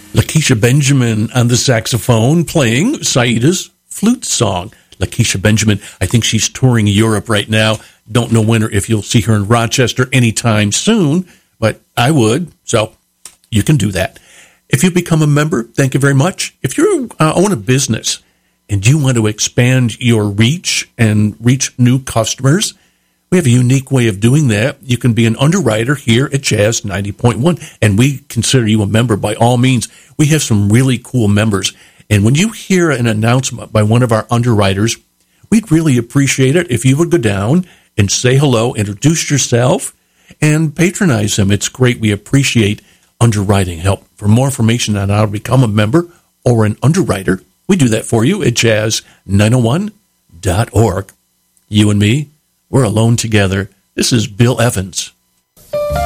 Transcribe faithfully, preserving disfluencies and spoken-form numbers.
Lakeisha Benjamin on the saxophone playing Saida's flute song. Lakeisha Benjamin, I think she's touring Europe right now. Don't know when or if you'll see her in Rochester anytime soon, but I would, so you can do that. If you become a member, thank you very much. If you uh, own a business and you want to expand your reach and reach new customers, we have a unique way of doing that. You can be an underwriter here at Jazz ninety point one, and we consider you a member by all means. We have some really cool members. And when you hear an announcement by one of our underwriters, we'd really appreciate it if you would go down and say hello, introduce yourself, and patronize them. It's great. We appreciate underwriting help. For more information on how to become a member or an underwriter, we do that for you at jazz nine oh one dot org. You and me, we're alone together. This is Bill Evans.